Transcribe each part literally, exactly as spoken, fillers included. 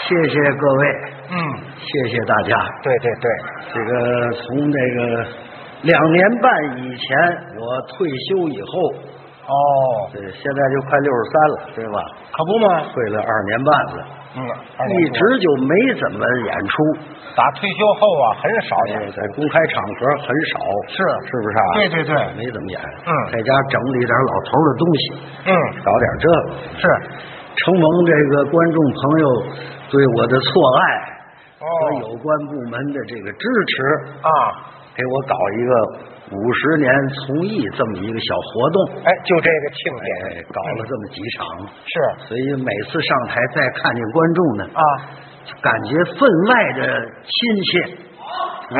谢谢各位， 嗯， 谢谢大家。 对对对， 这个从这个两年半以前我退休以后， 哦， 对，现在就快六十三了，对吧？ 可不嘛， 退了二年半了， 嗯， 一直就没怎么演出。 打退休后啊，很少演， 在公开场合很少， 是是不是啊？ 对对对， 没怎么演。 嗯， 在家整理点老头的东西， 嗯， 搞点这个。 是， 承蒙这个观众朋友对我的错爱哦， 和有关部门的这个支持啊， 给我搞一个五十年从艺这么一个小活动。 哎，就这个庆典， 哎，搞了这么几场， 是， 所以每次上台再看见观众呢， 啊， 就感觉分外的亲切。 哎，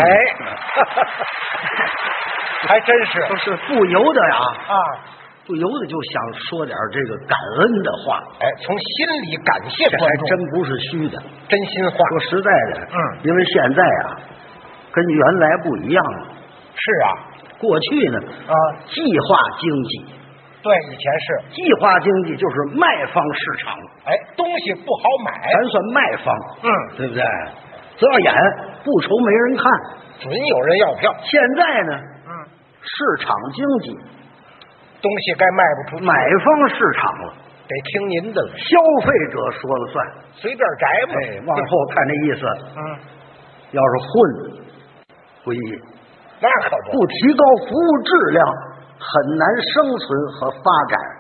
还真是， 都是不由得呀， 啊， 不由得就想说点这个感恩的话。 哎，从心里感谢这观众， 还真不是虚的， 真心话。 说实在的， 嗯， 因为现在啊，跟原来不一样了。 是啊， 过去呢， 啊， 计划经济， 对，以前是， 计划经济就是卖方市场， 哎，东西不好买， 咱算卖方， 嗯， 对不对？只要演不愁没人看， 准有人要票。 现在呢， 嗯， 市场经济， 东西该卖不出去， 买方市场了， 得听您的了， 消费者说了算， 随便摘吧。 哎，往后看这意思， 嗯， 要是混，不易， 那可不， 不提高服务质量，很难生存和发展。